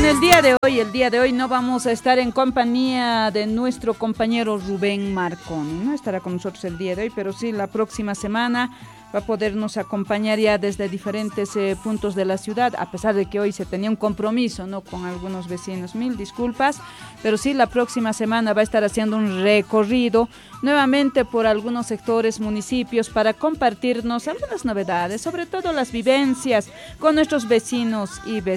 el día de hoy no vamos a estar en compañía de nuestro compañero Rubén Marconi, no estará con nosotros el día de hoy, pero sí la próxima semana va a podernos acompañar ya desde diferentes puntos de la ciudad, a pesar de que hoy se tenía un compromiso, ¿no?, con algunos vecinos. Mil disculpas, pero sí la próxima semana va a estar haciendo un recorrido nuevamente por algunos sectores, municipios, para compartirnos algunas novedades, sobre todo las vivencias con nuestros vecinos y vecinas